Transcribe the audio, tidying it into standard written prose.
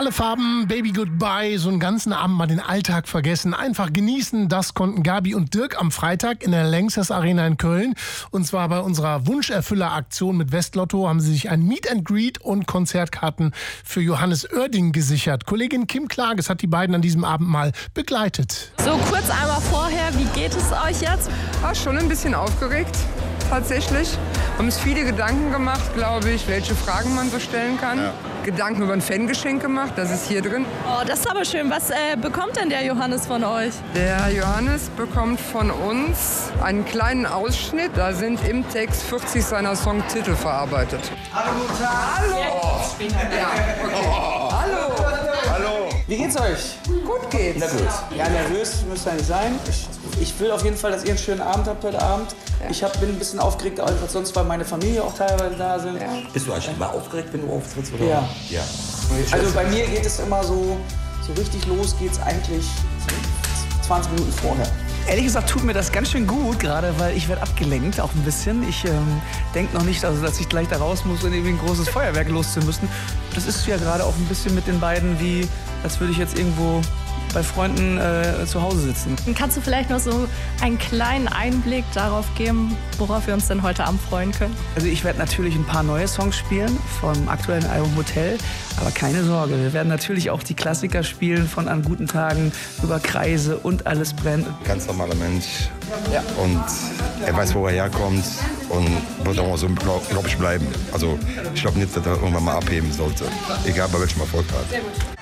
Alle Farben, Baby Goodbye, so einen ganzen Abend mal den Alltag vergessen. Einfach genießen, das konnten Gabi und Dirk am Freitag in der Lanxess Arena in Köln. Und zwar bei unserer Wunscherfüller-Aktion mit Westlotto haben sie sich ein Meet and Greet und Konzertkarten für Johannes Oerding gesichert. Kollegin Kim Klages hat die beiden an diesem Abend mal begleitet. So kurz einmal vorher, wie geht es euch jetzt? War schon ein bisschen aufgeregt, tatsächlich. Haben uns viele Gedanken gemacht, glaube ich, welche Fragen man so stellen kann. Ja. Gedanken über ein Fangeschenk gemacht, das ist hier drin. Oh, das ist aber schön. Was bekommt denn der Johannes von euch? Der Johannes bekommt von uns einen kleinen Ausschnitt. Da sind im Text 40 seiner Songtitel verarbeitet. Hallo, guten Tag. Hallo. Ja, okay. Hallo. Hallo. Wie geht's euch? Gut geht's. Na gut. Ja, nervös müsst ihr nicht sein. Ich will auf jeden Fall, dass ihr einen schönen Abend habt heute Abend. Ja. Ich bin ein bisschen aufgeregt, einfach sonst, weil meine Familie auch teilweise da sind. Ja. Bist du eigentlich immer aufgeregt, wenn du auftrittst? Oder? Ja. Ja. Also bei mir geht es immer so richtig los geht's eigentlich 20 Minuten vorher. Ehrlich gesagt tut mir das ganz schön gut, gerade weil ich werde abgelenkt auch ein bisschen. Ich denke noch nicht, dass ich gleich da raus muss und irgendwie ein großes Feuerwerk loszumüssen. Das ist ja gerade auch ein bisschen mit den beiden wie, als würde ich jetzt irgendwo bei Freunden zu Hause sitzen. Kannst du vielleicht noch so einen kleinen Einblick darauf geben, worauf wir uns denn heute Abend freuen können? Also ich werde natürlich ein paar neue Songs spielen vom aktuellen Album Hotel, aber keine Sorge, wir werden natürlich auch die Klassiker spielen von An guten Tagen über Kreise und Alles brennt. Ganz normaler Mensch und er weiß, wo er herkommt und wird auch so, glaube ich, bleiben. Also ich glaube nicht, dass er irgendwann mal abheben sollte, egal bei welchem Erfolg er hat.